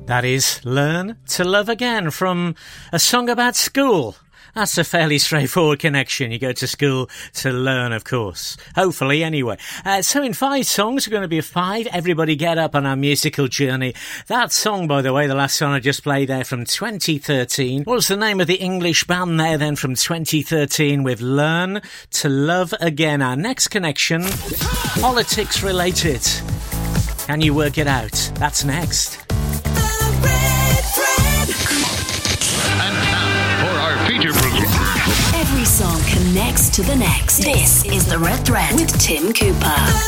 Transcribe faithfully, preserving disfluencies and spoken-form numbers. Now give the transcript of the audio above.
That is Learn to Love Again from a song about school. That's a fairly straightforward connection. You go to school to learn, of course. Hopefully, anyway. Uh, so in five songs, we're going to be five. Everybody get up on our musical journey. That song, by the way, the last song I just played there from twenty thirteen. What was the name of the English band there then from twenty thirteen with Learn to Love Again? Our next connection, politics related. Can you work it out? That's next. Every song connects to the next. This is The Red Thread with Tim Cooper.